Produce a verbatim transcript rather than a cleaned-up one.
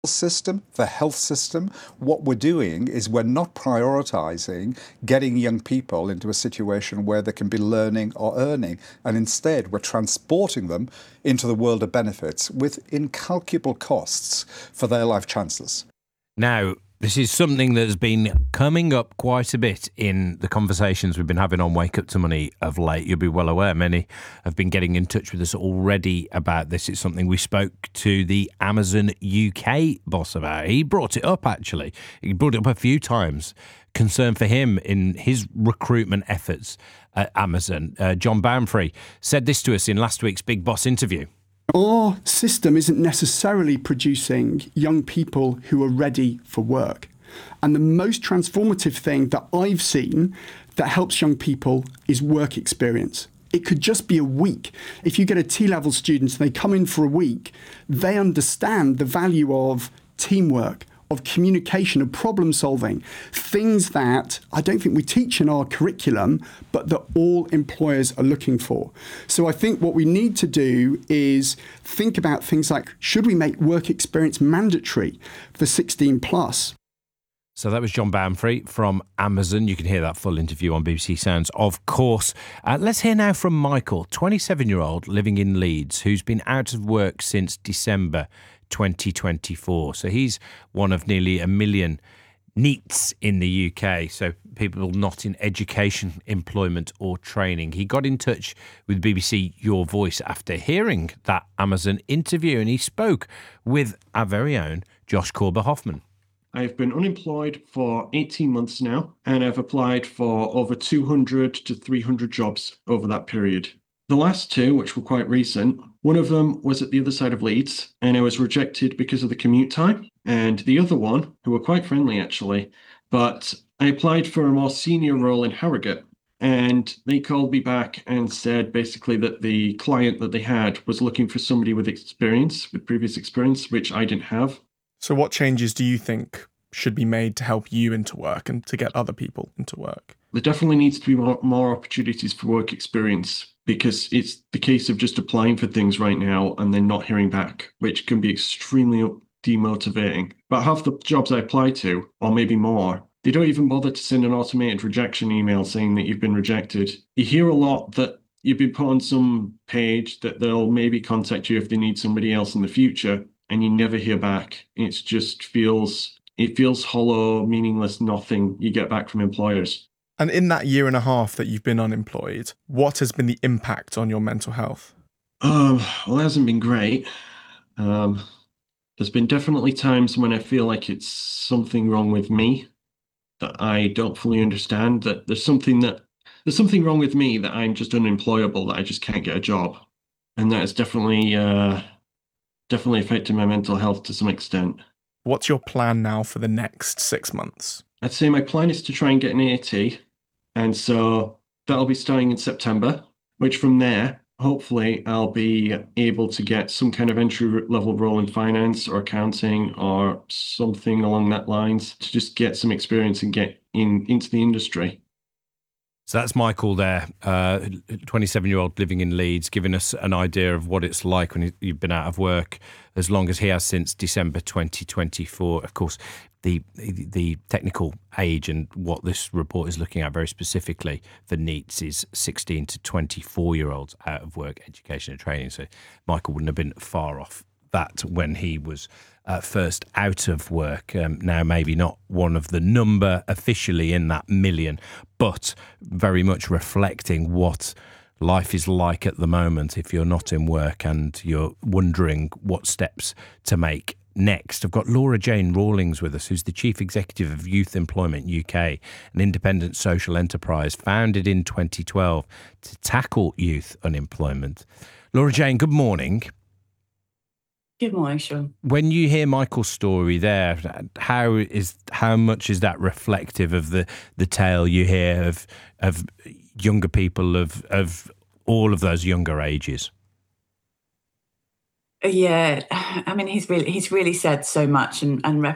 system, the health system, what we're doing is we're not prioritising getting young people into a situation where they can be learning or earning, and instead we're transporting them into the world of benefits with incalculable costs for their life chances. Now, this is something that has been coming up quite a bit in the conversations we've been having on Wake Up to Money of late. You'll be well aware many have been getting in touch with us already about this. It's something we spoke to the Amazon U K boss about. He brought it up, actually. He brought it up a few times. Concern for him in his recruitment efforts at Amazon. Uh, John Bamfrey said this to us in last week's Big Boss interview. Our system isn't necessarily producing young people who are ready for work. And the most transformative thing that I've seen that helps young people is work experience. It could just be a week. If you get a T-level student and they come in for a week, they understand the value of teamwork, of communication, of problem solving, things that I don't think we teach in our curriculum, but that all employers are looking for. So I think what we need to do is think about things like, should we make work experience mandatory for sixteen plus? So that was John Bamfrey from Amazon. You can hear that full interview on B B C Sounds, of course. Uh, let's hear now from Michael, twenty-seven-year-old living in Leeds, who's been out of work since December twenty twenty-four. So he's one of nearly a million NEETs in the U K, so people not in education, employment or training. He got in touch with B B C Your Voice after hearing that Amazon interview, and he spoke with our very own Josh Corber-Hoffman. I've been unemployed for eighteen months now, and I've applied for over two hundred to three hundred jobs over that period. The last two, which were quite recent, one of them was at the other side of Leeds, and I was rejected because of the commute time. And the other one, who were quite friendly actually, but I applied for a more senior role in Harrogate, and they called me back and said basically that the client that they had was looking for somebody with experience, with previous experience, which I didn't have. So what changes do you think should be made to help you into work and to get other people into work? There definitely needs to be more, more opportunities for work experience, because it's the case of just applying for things right now and then not hearing back, which can be extremely demotivating. But half the jobs I apply to, or maybe more, they don't even bother to send an automated rejection email saying that you've been rejected. You hear a lot that you've been put on some page that they'll maybe contact you if they need somebody else in the future, and you never hear back. It just feels, it feels hollow, meaningless, nothing you get back from employers. And in that year and a half that you've been unemployed, what has been the impact on your mental health? Um, well, it hasn't been great. Um, there's been definitely times when I feel like it's something wrong with me that I don't fully understand, that there's something that there's something wrong with me, that I'm just unemployable, that I just can't get a job. And that has definitely, uh, definitely affected my mental health to some extent. What's your plan now for the next six months? I'd say my plan is to try and get an A A T. And so that'll be starting in September, which from there, hopefully I'll be able to get some kind of entry level role in finance or accounting or something along that lines to just get some experience and get in into the industry. So that's Michael there, uh, twenty-seven-year-old living in Leeds, giving us an idea of what it's like when you've been out of work as long as he has since December twenty twenty-four. Of course, the the technical age and what this report is looking at very specifically for NEETs is sixteen to twenty-four-year-olds out of work, education and training. So Michael wouldn't have been far off that when he was uh, first out of work. Um, now, maybe not one of the number officially in that million, but very much reflecting what life is like at the moment if you're not in work and you're wondering what steps to make next. I've got Laura Jane Rawlings with us, who's the Chief Executive of Youth Employment U K, an independent social enterprise founded in twenty twelve to tackle youth unemployment. Laura Jane, good morning. Good morning, Sean. When you hear Michael's story there, how is how much is that reflective of the, the tale you hear of of younger people of of all of those younger ages? Yeah, I mean, he's really he's really said so much and, and